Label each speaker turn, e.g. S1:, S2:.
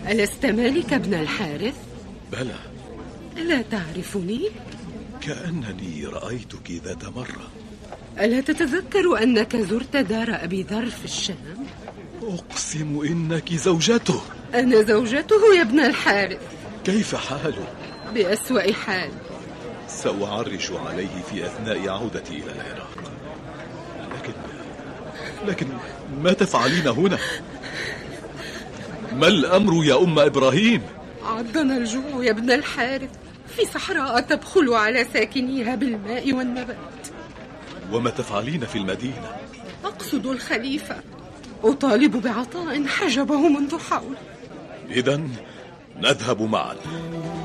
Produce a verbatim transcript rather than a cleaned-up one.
S1: ألست مالك ابن الحارث؟
S2: بلى.
S1: لا تعرفني؟
S2: كأنني رأيتك ذات مرة.
S1: ألا تتذكر أنك زرت دار أبي ذر في الشام؟
S2: أقسم إنك زوجته.
S1: أنا زوجته يا ابن الحارث.
S2: كيف حاله؟
S1: بأسوأ حال.
S2: سأعرش عليه في أثناء عودتي إلى العراق. لكن لكن ما تفعلين هنا؟ ما الأمر يا أم إبراهيم؟
S1: عضنا الجوع يا ابن الحارث في صحراء تبخل على ساكنيها بالماء والنبات.
S2: وما تفعلين في المدينة؟
S1: أقصد الخليفة، أطالب بعطاء حجبه منذ حول.
S2: إذن نذهب معا.